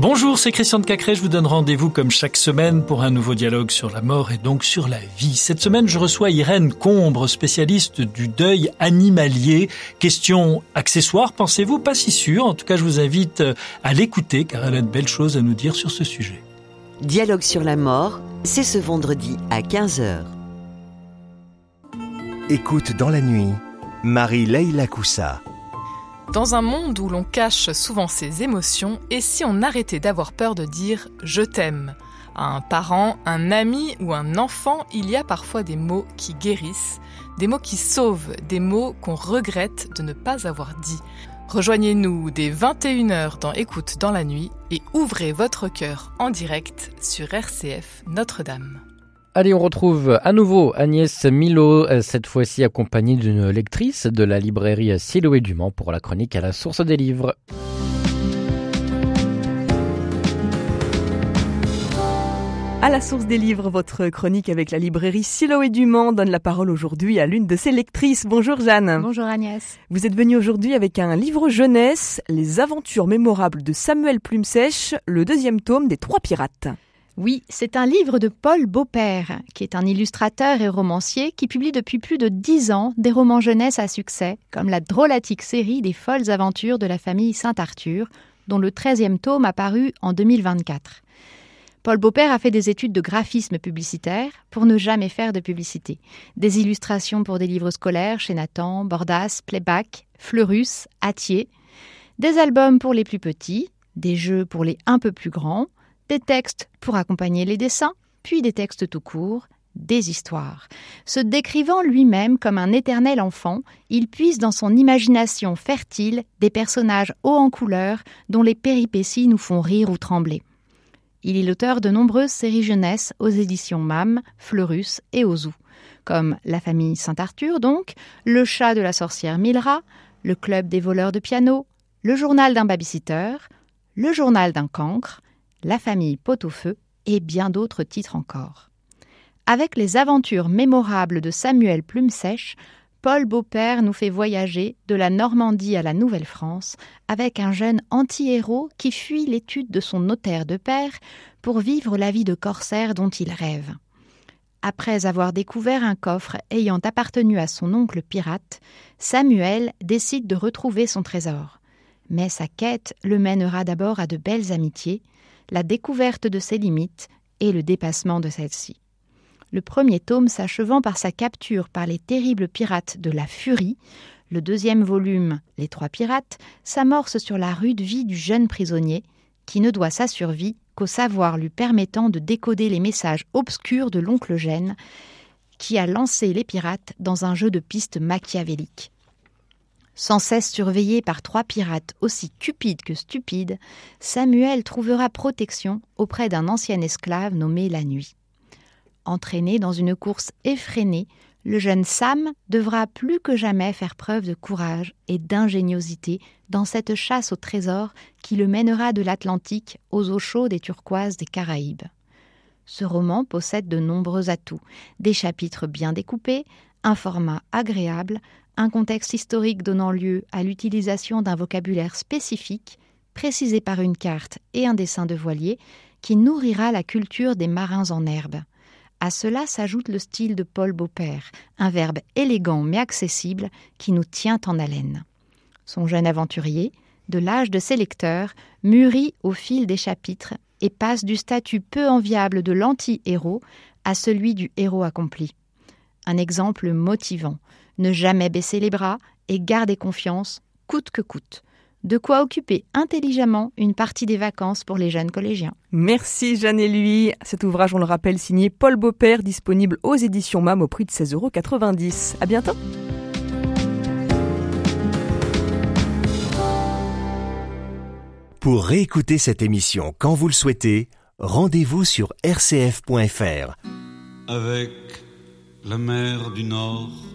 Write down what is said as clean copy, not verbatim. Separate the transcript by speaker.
Speaker 1: Bonjour, c'est Christian de Cacré. Je vous donne rendez-vous comme chaque semaine pour un nouveau dialogue sur la mort et donc sur la vie. Cette semaine, je reçois Irène Combre, spécialiste du deuil animalier. Question accessoire, pensez-vous? Pas si sûr. En tout cas, je vous invite à l'écouter car elle a de belles choses à nous dire sur ce sujet.
Speaker 2: Dialogue sur la mort, c'est ce vendredi à 15h.
Speaker 3: Écoute dans la nuit, Marie-Leila Coussa.
Speaker 4: Dans un monde où l'on cache souvent ses émotions, et si on arrêtait d'avoir peur de dire « je t'aime » à un parent, un ami ou un enfant, il y a parfois des mots qui guérissent, des mots qui sauvent, des mots qu'on regrette de ne pas avoir dit. Rejoignez-nous dès 21h dans Écoute dans la nuit et ouvrez votre cœur en direct sur RCF Notre-Dame.
Speaker 5: Allez, on retrouve à nouveau Agnès Milot, cette fois-ci accompagnée d'une lectrice de la librairie Siloé du Mans pour la chronique à la source des livres.
Speaker 6: À la source des livres, votre chronique avec la librairie Siloé du Mans donne la parole aujourd'hui à l'une de ses lectrices. Bonjour Jeanne.
Speaker 7: Bonjour Agnès.
Speaker 6: Vous êtes venue aujourd'hui avec un livre jeunesse, Les aventures mémorables de Samuel Plumsèche, le 2e tome des 3 pirates.
Speaker 7: Oui, c'est un livre de Paul Beaupère, qui est un illustrateur et romancier qui publie depuis plus de 10 ans des romans jeunesse à succès, comme la drôlatique série des folles aventures de la famille Saint-Arthur, dont le 13e tome a paru en 2024. Paul Beaupère a fait des études de graphisme publicitaire pour ne jamais faire de publicité. Des illustrations pour des livres scolaires chez Nathan, Bordas, Playback, Fleurus, Hatier. Des albums pour les plus petits, des jeux pour les un peu plus grands, des textes pour accompagner les dessins, puis des textes tout courts, des histoires. Se décrivant lui-même comme un éternel enfant, il puise dans son imagination fertile des personnages hauts en couleur dont les péripéties nous font rire ou trembler. Il est l'auteur de nombreuses séries jeunesse aux éditions MAM, Fleurus et Ozu, comme La famille Saint-Arthur donc, Le chat de la sorcière Milra, Le club des voleurs de piano, Le journal d'un babysitter, Le journal d'un cancre, La famille Pot-au-feu et bien d'autres titres encore. Avec les aventures mémorables de Samuel Plumsèche, Paul Beaupère nous fait voyager de la Normandie à la Nouvelle-France avec un jeune anti-héros qui fuit l'étude de son notaire de père pour vivre la vie de corsaire dont il rêve. Après avoir découvert un coffre ayant appartenu à son oncle pirate, Samuel décide de retrouver son trésor. Mais sa quête le mènera d'abord à de belles amitiés, la découverte de ses limites et le dépassement de celles-ci. Le 1er tome s'achevant par sa capture par les terribles pirates de la Furie, le 2e volume, Les 3 pirates, s'amorce sur la rude vie du jeune prisonnier qui ne doit sa survie qu'au savoir lui permettant de décoder les messages obscurs de l'oncle Eugène qui a lancé les pirates dans un jeu de pistes machiavélique. Sans cesse surveillé par 3 pirates aussi cupides que stupides, Samuel trouvera protection auprès d'un ancien esclave nommé La Nuit. Entraîné dans une course effrénée, le jeune Sam devra plus que jamais faire preuve de courage et d'ingéniosité dans cette chasse au trésor qui le mènera de l'Atlantique aux eaux chaudes et turquoises des Caraïbes. Ce roman possède de nombreux atouts, des chapitres bien découpés, un format agréable, un contexte historique donnant lieu à l'utilisation d'un vocabulaire spécifique, précisé par une carte et un dessin de voilier, qui nourrira la culture des marins en herbe. À cela s'ajoute le style de Paul Beaupère, un verbe élégant mais accessible qui nous tient en haleine. Son jeune aventurier, de l'âge de ses lecteurs, mûrit au fil des chapitres et passe du statut peu enviable de l'anti-héros à celui du héros accompli. Un exemple motivant, ne jamais baisser les bras et garder confiance, coûte que coûte. De quoi occuper intelligemment une partie des vacances pour les jeunes collégiens.
Speaker 6: Merci Jeanne et lui. Cet ouvrage, on le rappelle, signé Paul Beaupère, disponible aux éditions MAM au prix de 16,90 €. À bientôt.
Speaker 3: Pour réécouter cette émission quand vous le souhaitez, rendez-vous sur rcf.fr.
Speaker 8: Avec la mer du Nord